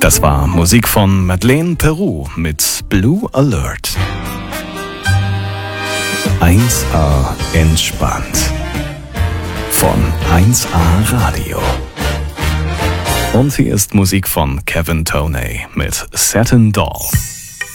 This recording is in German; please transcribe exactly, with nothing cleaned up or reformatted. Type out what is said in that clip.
Das war Musik von Madeleine Peru mit Blue Alert. eins A entspannt. Von eins A Radio. Und hier ist Musik von Kevin Toney mit Satin Doll.